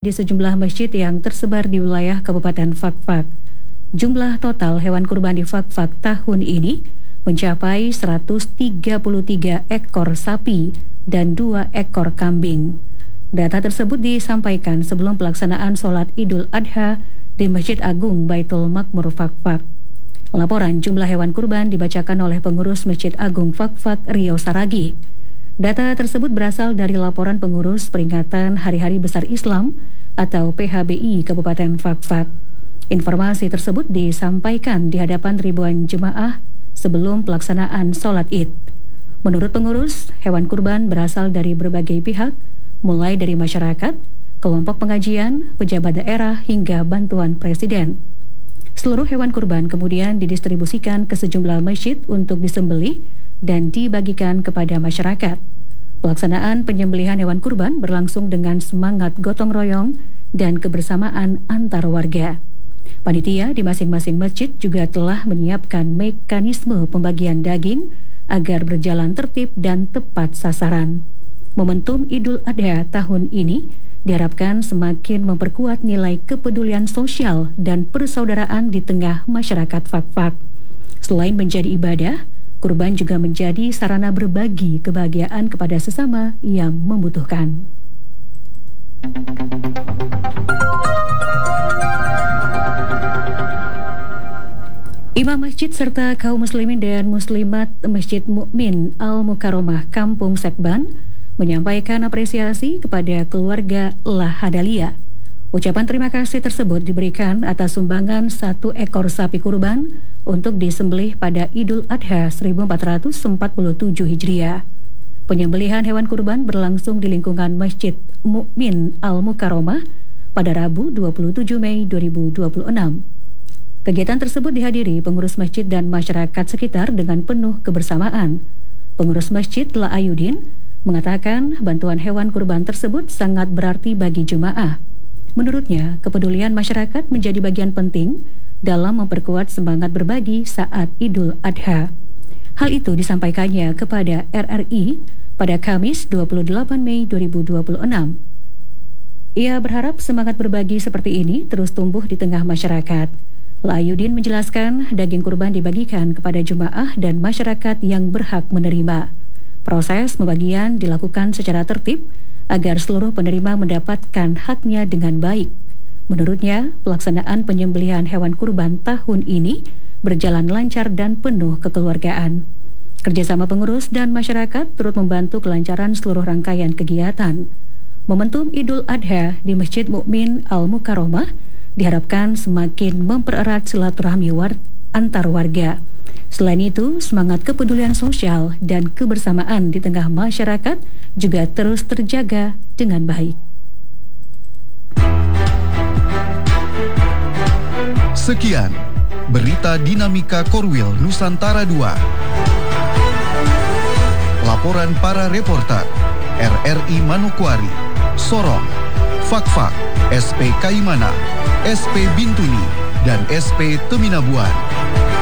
di sejumlah masjid yang tersebar di wilayah Kabupaten Fakfak. Jumlah total hewan kurban di Fakfak tahun ini mencapai 133 ekor sapi dan 2 ekor kambing. Data tersebut disampaikan sebelum pelaksanaan sholat Idul Adha di Masjid Agung Baitul Makmur Fakfak. Laporan jumlah hewan kurban dibacakan oleh pengurus Masjid Agung Fakfak Rio Saragi. Data tersebut berasal dari laporan pengurus peringatan Hari-Hari Besar Islam atau PHBI Kabupaten Fakfak. Informasi tersebut disampaikan di hadapan ribuan jemaah sebelum pelaksanaan sholat Id. Menurut pengurus, hewan kurban berasal dari berbagai pihak, mulai dari masyarakat, kelompok pengajian, pejabat daerah, hingga bantuan presiden. Seluruh hewan kurban kemudian didistribusikan ke sejumlah masjid untuk disembelih dan dibagikan kepada masyarakat. Pelaksanaan penyembelihan hewan kurban berlangsung dengan semangat gotong royong dan kebersamaan antar warga. Panitia di masing-masing masjid juga telah menyiapkan mekanisme pembagian daging agar berjalan tertib dan tepat sasaran. Momentum Idul Adha tahun ini diharapkan semakin memperkuat nilai kepedulian sosial dan persaudaraan di tengah masyarakat Fakfak. Selain menjadi ibadah, kurban juga menjadi sarana berbagi kebahagiaan kepada sesama yang membutuhkan. Imam masjid serta kaum muslimin dan muslimat Masjid Mukmin Al-Mukarramah Kampung Sekban menyampaikan apresiasi kepada keluarga Lahadalia. Ucapan terima kasih tersebut diberikan atas sumbangan 1 ekor sapi kurban untuk disembelih pada Idul Adha 1447 Hijriah. Penyembelihan hewan kurban berlangsung di lingkungan Masjid Mukmin Al-Mukarramah pada Rabu 27 Mei 2026. Kegiatan tersebut dihadiri pengurus masjid dan masyarakat sekitar dengan penuh kebersamaan. Pengurus masjid La Ayudin mengatakan bantuan hewan kurban tersebut sangat berarti bagi jemaah. Menurutnya, kepedulian masyarakat menjadi bagian penting dalam memperkuat semangat berbagi saat Idul Adha. Hal itu disampaikannya kepada RRI pada Kamis 28 Mei 2026. Ia berharap semangat berbagi seperti ini terus tumbuh di tengah masyarakat. Layudin menjelaskan daging kurban dibagikan kepada jemaah dan masyarakat yang berhak menerima. Proses pembagian dilakukan secara tertib agar seluruh penerima mendapatkan haknya dengan baik. Menurutnya, pelaksanaan penyembelihan hewan kurban tahun ini berjalan lancar dan penuh kekeluargaan. Kerjasama pengurus dan masyarakat turut membantu kelancaran seluruh rangkaian kegiatan. Momentum Idul Adha di Masjid Mukmin Al-Mukarramah diharapkan semakin mempererat silaturahmi antar warga. Selain itu, semangat kepedulian sosial dan kebersamaan di tengah masyarakat juga terus terjaga dengan baik. Sekian berita dinamika Korwil Nusantara 2. Laporan para reporter RRI Manokwari, Sorong, Fakfak, SP Kaimana, SP Bintuni, dan SP Teminabuan.